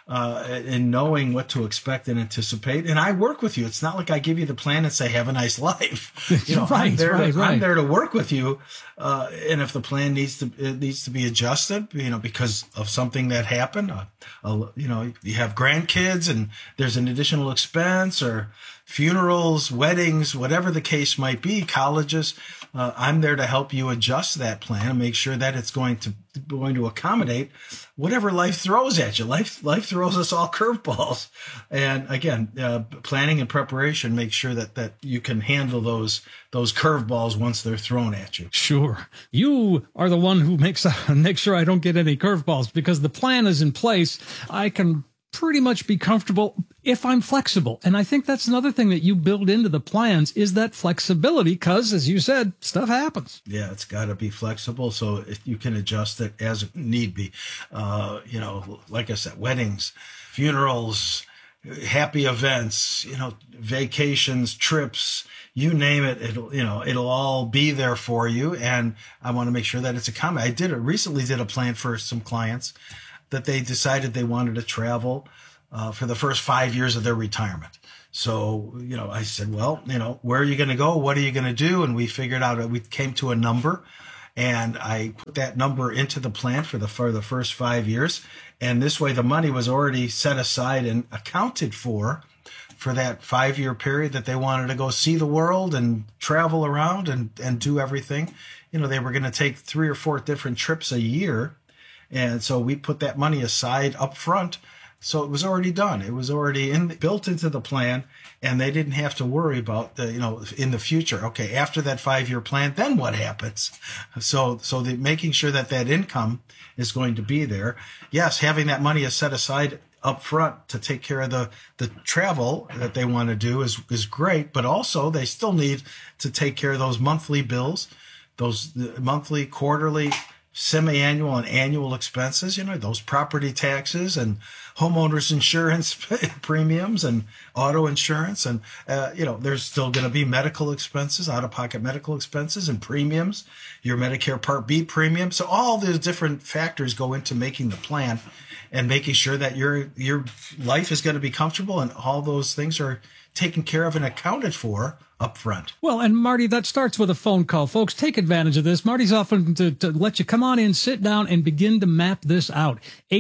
in knowing what to expect and anticipate. And I work with you. It's not like I give you the plan and say, have a nice life. You know, I'm there to work with you. And if the plan needs to be adjusted, you know, because of something that happened, you know, you have grandkids and there's an additional expense, or funerals, weddings, whatever the case might be, colleges, I'm there to help you adjust that plan and make sure that it's going to accommodate whatever life throws at you. Life throws us all curveballs. And again, planning and preparation make sure that you can handle those curveballs once they're thrown at you. Sure. You are the one who make sure I don't get any curveballs, because the plan is in place. I can pretty much be comfortable if I'm flexible. And I think that's another thing that you build into the plans, is that flexibility, because as you said, stuff happens. Yeah, it's got to be flexible so you can adjust it as need be. You know, like I said, weddings, funerals, happy events, you know, vacations, trips, you name it, it'll all be there for you. And I want to make sure that it's accommodated. I recently did a plan for some clients that they decided they wanted to travel for the first 5 years of their retirement. So, you know, I said, well, you know, where are you going to go? What are you going to do? And we figured out, we came to a number, and I put that number into the plan for the first 5 years. And this way the money was already set aside and accounted for that 5-year period that they wanted to go see the world and travel around and do everything. You know, they were going to take 3 or 4 different trips a year. And so we put that money aside up front. So it was already done. It was already built into the plan, and they didn't have to worry about in the future. Okay, after that 5-year plan, then what happens? So making sure that income is going to be there. Yes, having that money is set aside up front to take care of the travel that they want to do is great, but also they still need to take care of those monthly bills, those monthly, quarterly, semi-annual and annual expenses, you know, those property taxes and homeowners insurance premiums and auto insurance. And, you know, there's still going to be medical expenses, out-of-pocket medical expenses and premiums, your Medicare Part B premium. So all these different factors go into making the plan and making sure that your life is going to be comfortable, and all those things are taken care of and accounted for up front. Well, and Marty, that starts with a phone call. Folks, take advantage of this. Marty's offering to let you come on in, sit down, and begin to map this out.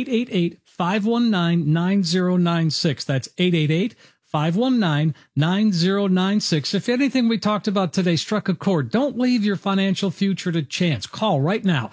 888-519-9096. That's 888-519-9096. If anything we talked about today struck a chord, don't leave your financial future to chance. Call right now,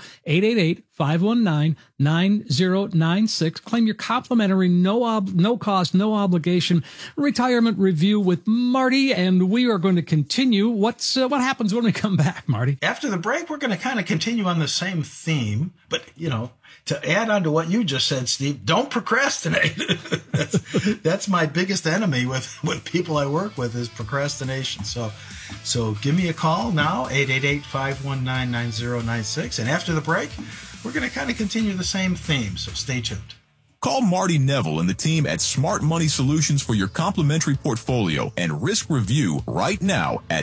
888-519-9096. Claim your complimentary, no cost, no obligation retirement review with Marty, and we are going to continue. What happens when we come back, Marty? After the break, we're going to kind of continue on the same theme, but, you know, to add on to what you just said, Steve, don't procrastinate. That's my biggest enemy with people I work with, is procrastination. So give me a call now, 888-519-9096. And after the break, we're going to kind of continue the same theme. So stay tuned. Call Marty Neville and the team at Smart Money Solutions for your complimentary portfolio and risk review right now at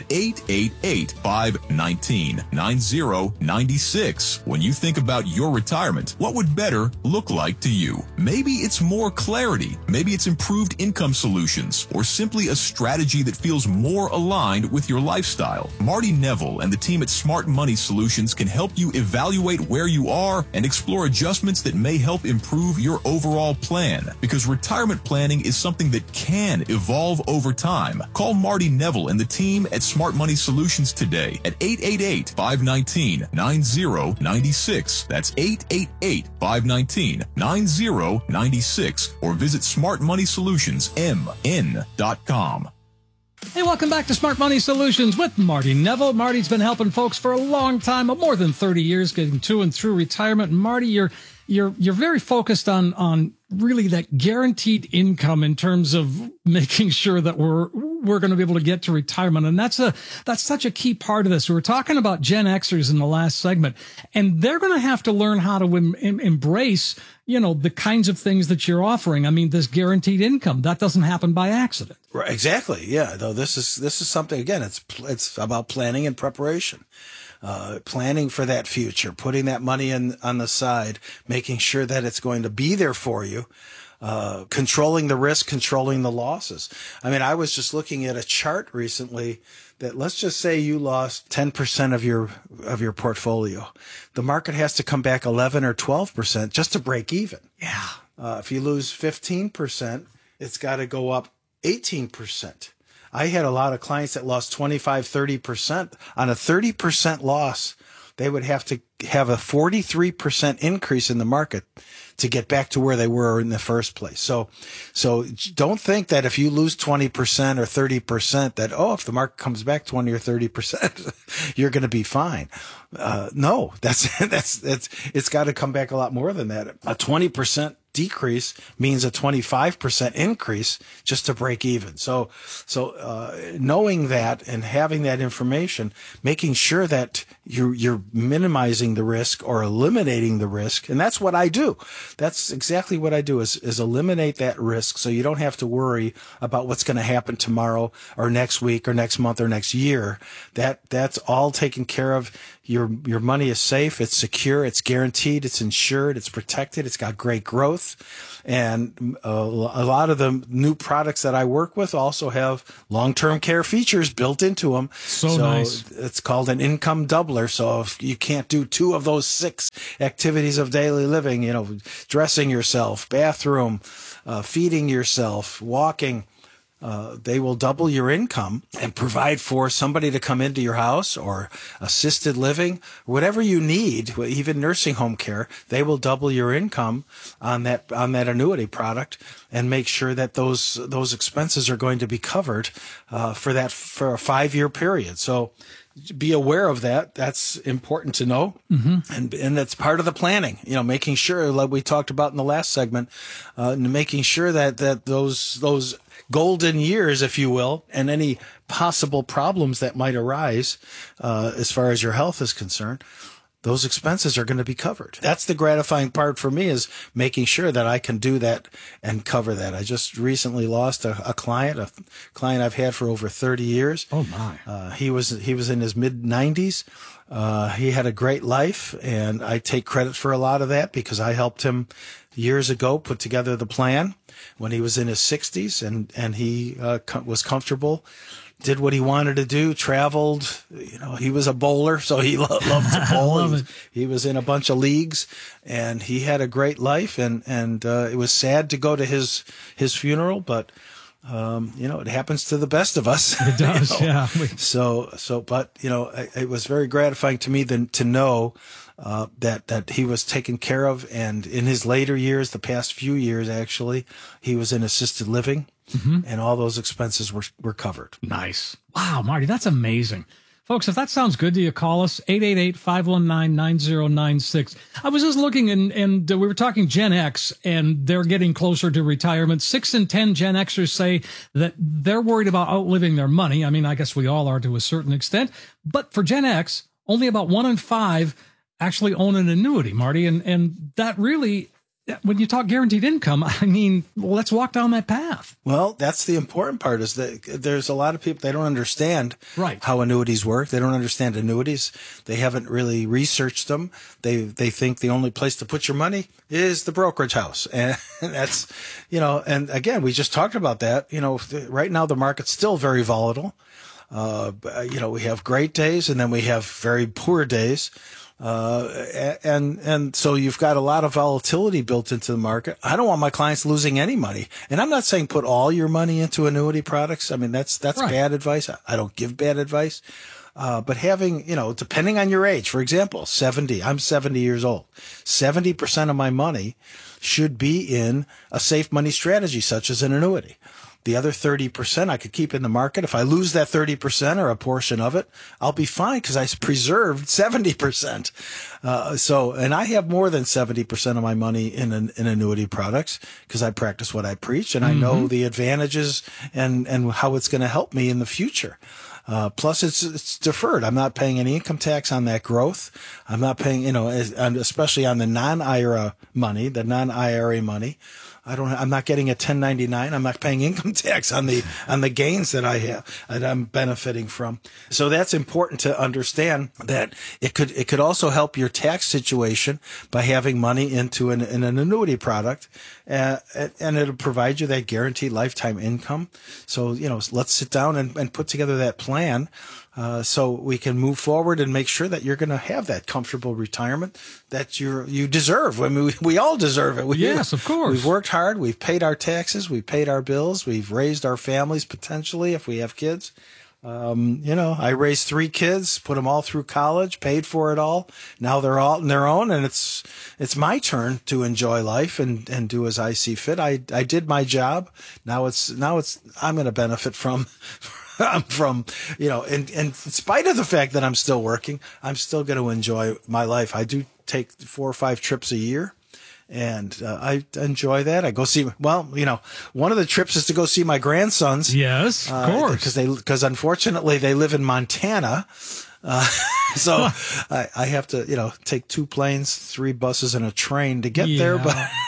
888-519-9096. When you think about your retirement, what would better look like to you? Maybe it's more clarity. Maybe it's improved income solutions, or simply a strategy that feels more aligned with your lifestyle. Marty Neville and the team at Smart Money Solutions can help you evaluate where you are and explore adjustments that may help improve your overall plan, because retirement planning is something that can evolve over time. Call Marty Neville and the team at Smart Money Solutions today at 888-519-9096. That's 888-519-9096, or visit smartmoneysolutions.mn.com. Hey, welcome back to Smart Money Solutions with Marty Neville. Marty's been helping folks for a long time, more than 30 years, getting to and through retirement. Marty, you're very focused on really that guaranteed income in terms of making sure that we're going to be able to get to retirement. And that's such a key part of this. We were talking about Gen Xers in the last segment, and they're going to have to learn how to embrace, you know, the kinds of things that you're offering. I mean, this guaranteed income, that doesn't happen by accident. Right, exactly. Yeah. Though this is something, again, it's about planning and preparation. Planning for that future, putting that money on the side, making sure that it's going to be there for you. controlling the risk, controlling the losses. I mean, I was just looking at a chart recently that, let's just say you lost 10% of your portfolio. The market has to come back 11 or 12% just to break even. Yeah. If you lose 15%, it's got to go up 18%. I had a lot of clients that lost 25, 30%. On a 30% loss, they would have to have a 43% increase in the market to get back to where they were in the first place. So don't think that if you lose 20% or 30% that, if the market comes back 20 or 30%, you're going to be fine. No, it's got to come back a lot more than that. A 20% decrease means a 25% increase just to break even. So knowing that and having that information, making sure that you're minimizing the risk or eliminating the risk. And that's what I do. That's exactly what I do is eliminate that risk. So you don't have to worry about what's going to happen tomorrow or next week or next month or next year. That's all taken care of. Your money is safe, it's secure, it's guaranteed, it's insured, it's protected, it's got great growth. And a lot of the new products that I work with also have long-term care features built into them. So nice. It's called an income doubler. So if you can't do 2 of those 6 activities of daily living, dressing yourself, bathroom, feeding yourself, walking, they will double your income and provide for somebody to come into your house or assisted living, whatever you need, even nursing home care. They will double your income on that annuity product and make sure that those expenses are going to be covered for a 5-year period. So be aware of that. That's important to know. Mm-hmm. And that's part of the planning, making sure, like we talked about in the last segment, making sure that those golden years, if you will, and any possible problems that might arise as far as your health is concerned, those expenses are going to be covered. That's the gratifying part for me, is making sure that I can do that and cover that. I just recently lost a client I've had for over 30 years. Oh my! He was in his mid-90s. He had a great life, and I take credit for a lot of that because I helped him years ago put together the plan when he was in his 60s, and he was comfortable, did what he wanted to do, traveled. He was a bowler, so he loved to bowl. He was in a bunch of leagues, and he had a great life, and it was sad to go to his funeral, but it happens to the best of us. It does, yeah. But it was very gratifying to me to know that he was taken care of, and in his later years, the past few years actually, he was in assisted living, mm-hmm. and all those expenses were covered. Nice. Wow, Marty, that's amazing. Folks, if that sounds good to you, call us, 888-519-9096. I was just looking, and we were talking Gen X, and they're getting closer to retirement. 6 in 10 Gen Xers say that they're worried about outliving their money. I mean, I guess we all are to a certain extent. But for Gen X, only about 1 in 5 actually own an annuity, Marty. And that really, when you talk guaranteed income, I mean, let's walk down that path. Well, that's the important part, is that there's a lot of people, they don't understand how annuities work. They don't understand annuities. They haven't really researched them. They think the only place to put your money is the brokerage house. And that's, and again, we just talked about that. Right now the market's still very volatile. We have great days, and then we have very poor days. And so you've got a lot of volatility built into the market. I don't want my clients losing any money. And I'm not saying put all your money into annuity products. I mean, that's right. Bad advice. I don't give bad advice. But having, depending on your age, for example, I'm 70 years old. 70% of my money should be in a safe money strategy, such as an annuity. The other 30% I could keep in the market. If I lose that 30% or a portion of it, I'll be fine because I preserved 70%. And I have more than 70% of my money in annuity products because I practice what I preach, and I know the advantages and how it's going to help me in the future. Plus it's deferred. I'm not paying any income tax on that growth. I'm not paying, especially on the non-IRA money, the non-IRA money. I'm not getting a 1099. I'm not paying income tax on the gains that I have, that I'm benefiting from. So that's important to understand, that it could also help your tax situation by having money into an annuity product, and it'll provide you that guaranteed lifetime income. So, let's sit down and put together that plan. So we can move forward and make sure that you're going to have that comfortable retirement that you deserve. I mean, we all deserve it. Yes, of course. We've worked hard. We've paid our taxes. We've paid our bills. We've raised our families potentially if we have kids. I raised 3 kids, put them all through college, paid for it all. Now they're all on their own, and it's my turn to enjoy life and do as I see fit. I did my job. Now it's I'm going to benefit from in spite of the fact that I'm still working, I'm still going to enjoy my life. I do take 4 or 5 trips a year, and I enjoy that. I go see, one of the trips is to go see my grandsons. Yes, of course. Because unfortunately they live in Montana. So I have to, take 2 planes, 3 buses, and a train to get there.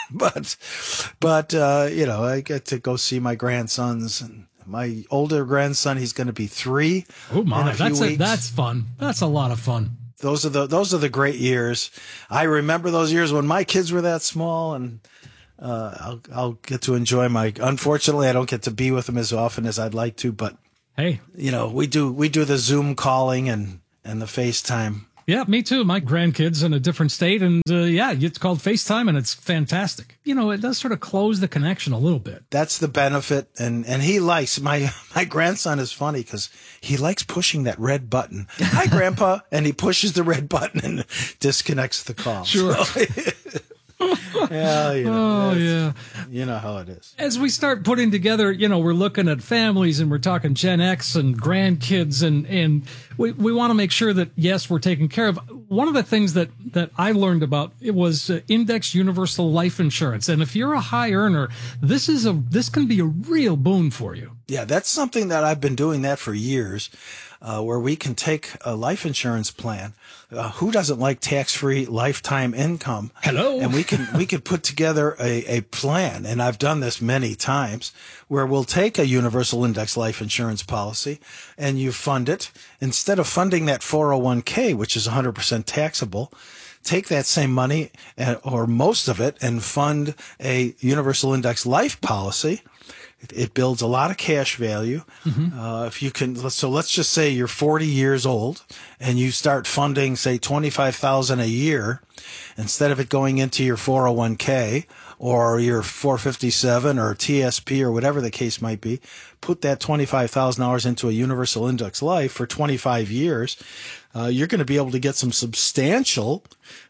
But I get to go see my grandsons, and my older grandson, he's going to be 3. Oh my, that's fun. That's a lot of fun. Those are the great years. I remember those years when my kids were that small, and I'll get to enjoy unfortunately, I don't get to be with them as often as I'd like to, but hey, we do the Zoom calling and the FaceTime. Yeah, me too. My grandkids in a different state, and it's called FaceTime, and it's fantastic. It does sort of close the connection a little bit. That's the benefit, and he likes, my grandson is funny because he likes pushing that red button. Hi, Grandpa, and he pushes the red button and disconnects the call. Sure. So, yeah, you know how it is. As we start putting together, we're looking at families, and we're talking Gen X and grandkids, and we want to make sure that, yes, we're taken care of. One of the things that I learned about, it was Index Universal Life Insurance. And if you're a high earner, this can be a real boon for you. Yeah, that's something that I've been doing that for years, where we can take a life insurance plan. Who doesn't like tax-free lifetime income? Hello. And we could put together a plan, and I've done this many times, where we'll take a universal index life insurance policy and you fund it. Instead of funding that 401k, which is 100% taxable, take that same money or most of it and fund a universal index life policy. It builds a lot of cash value. Mm-hmm. If you can, so let's just say you're 40 years old and you start funding, say, $25,000 a year, instead of it going into your 401k or your 457 or TSP or whatever the case might be, put that $25,000 into a universal index life for 25 years. You're going to be able to get some substantial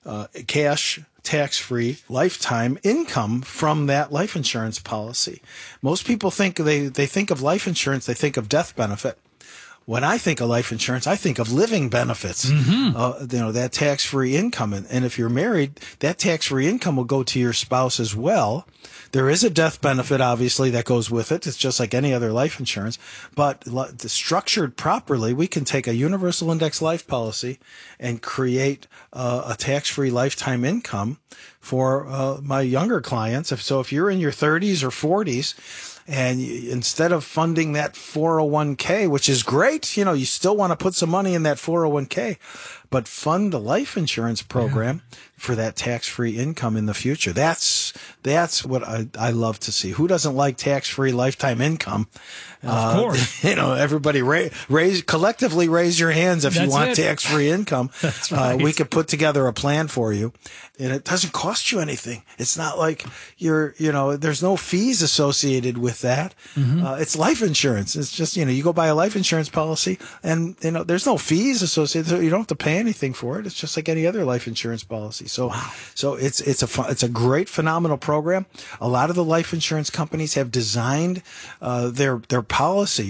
cash tax-free lifetime income from that life insurance policy. Most people think they think of life insurance, they think of death benefit. When I think of life insurance, I think of living benefits, that tax-free income. And if you're married, that tax-free income will go to your spouse as well. There is a death benefit, obviously, that goes with it. It's just like any other life insurance. But structured properly, we can take a universal index life policy and create a tax-free lifetime income for my younger clients. If you're in your 30s or 40s, and instead of funding that 401k, which is great, you still want to put some money in that 401k, but fund a life insurance program for that tax-free income in the future. That's what I love to see. Who doesn't like tax-free lifetime income? Of course. Everybody collectively raise your hands if you want tax-free income. That's right. We could put together a plan for you, and it doesn't cost you anything. It's not like there's no fees associated with that. Mm-hmm. It's life insurance. It's just, you go buy a life insurance policy and, there's no fees associated. So you don't have to pay anything for it. It's just like any other life insurance policy. So it's a great, phenomenal program. A lot of the life insurance companies have designed their policies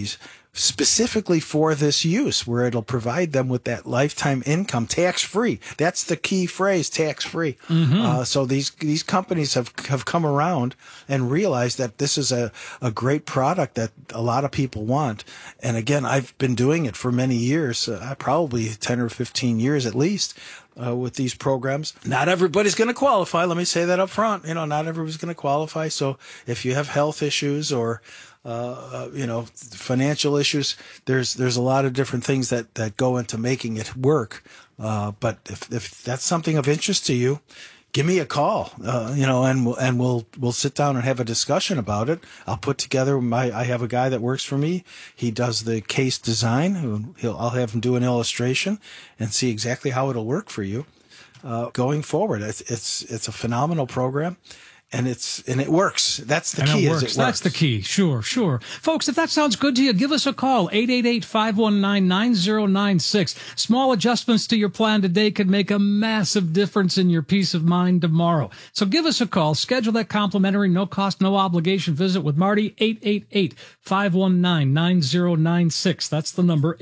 specifically for this use, where it'll provide them with that lifetime income tax-free. That's the key phrase, tax-free. So these companies have come around and realized that this is a great product that a lot of people want. And again, I've been doing it for many years, probably 10 or 15 years at least. With these programs, not everybody's going to qualify. Let me say that up front. Not everybody's going to qualify. So if you have health issues or, financial issues, there's a lot of different things that go into making it work. But if that's something of interest to you, give me a call, and we'll sit down and have a discussion about it. I'll put together I have a guy that works for me. He does the case design. I'll have him do an illustration and see exactly how it'll work for you, going forward. It's a phenomenal program. And it works. That's the key. It works. That's the key. Sure. Folks, if that sounds good to you, give us a call. 888-519-9096. Small adjustments to your plan today could make a massive difference in your peace of mind tomorrow. So give us a call. Schedule that complimentary, no cost, no obligation visit with Marty. 888-519-9096. That's the number.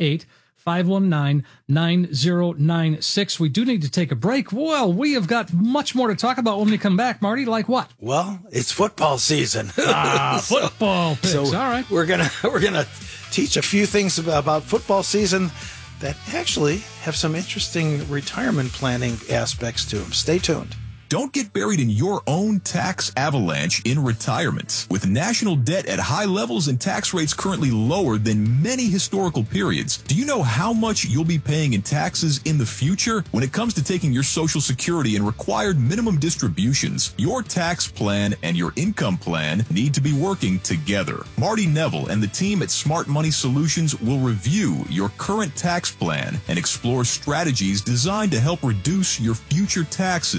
888-519-9096. We do need to take a break. Well, we have got much more to talk about when we come back. Marty, like what? Well, it's football season. Football picks. So all right. We're gonna teach a few things about football season that actually have some interesting retirement planning aspects to them. Stay tuned. Don't get buried in your own tax avalanche in retirement. With national debt at high levels and tax rates currently lower than many historical periods, do you know how much you'll be paying in taxes in the future? When it comes to taking your Social Security and required minimum distributions, your tax plan and your income plan need to be working together. Marty Neville and the team at Smart Money Solutions will review your current tax plan and explore strategies designed to help reduce your future taxes